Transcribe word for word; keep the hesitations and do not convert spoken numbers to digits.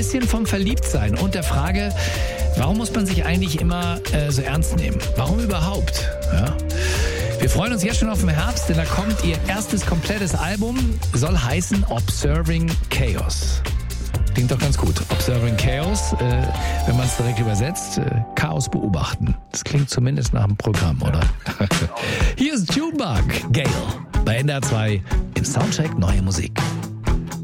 bisschen vom Verliebtsein und der Frage, warum muss man sich eigentlich immer äh, so ernst nehmen? Warum überhaupt? Ja? Wir freuen uns jetzt schon auf den Herbst, denn da kommt ihr erstes komplettes Album, soll heißen Observing Chaos. Klingt doch ganz gut. Observing Chaos, äh, wenn man es direkt übersetzt, äh, Chaos beobachten. Das klingt zumindest nach einem Programm, oder? Hier ist Junebug, Gale, bei N D R zwei im Soundcheck Neue Musik.